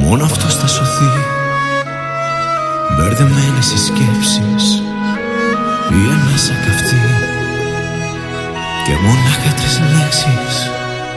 μόνο αυτός θα σωθεί. Μπερδεμένες οι σκέψεις, η ανάσα καυτή και μονάχα 3 λέξεις